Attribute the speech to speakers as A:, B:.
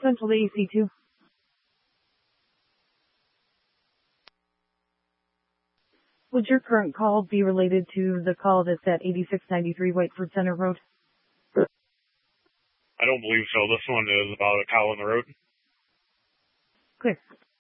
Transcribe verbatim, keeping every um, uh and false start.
A: Central to A C two. Would your current call be related to the call that's at eighty-six ninety-three Whiteford Center Road?
B: I don't believe so. This one is about a cow on the road.
A: Clear.